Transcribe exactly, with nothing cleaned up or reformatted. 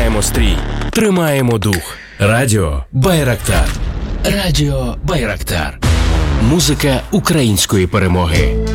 тримаємо стрій, тримаємо дух. Радіо Байрактар. Радіо Байрактар. Музика української перемоги.